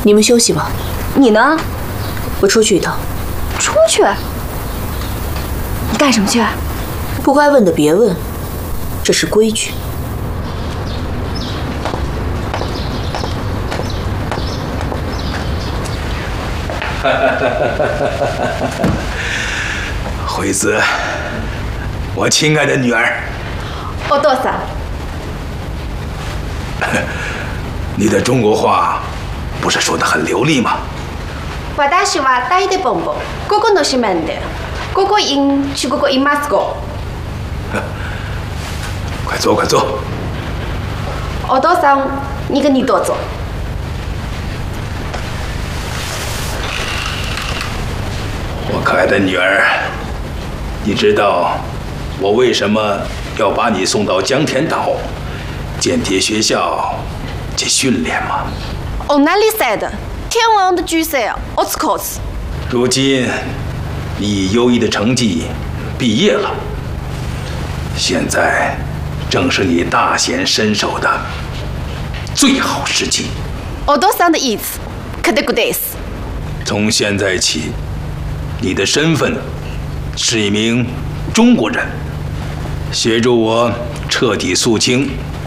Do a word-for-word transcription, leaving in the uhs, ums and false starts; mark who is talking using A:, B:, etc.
A: 你们休息吧。
B: 你呢？
A: 我出去一趟。
B: 出去？你干什么去？
A: 不该问的别问，这是规矩。
C: 惠子，我亲爱的女儿。
B: お父さん。
C: 你的中国话不是说得很流利吗？
B: 私はタイでボンボン。ここの島で。ここin中国いますか？
C: 快坐，快坐。
B: お父さん，你跟你多坐。
C: 我可爱的女儿，你知道我为什么要把你送到江天岛间谍学校去训练吗？
B: おなりさで天王的角色おつこつ。
C: 如今你以优异的成绩毕业了，现在正是你大显身手的最好时机。
B: お父さん的意思，可得くです。
C: 从现在起，你的身份是一名中国人，协助我彻底肃清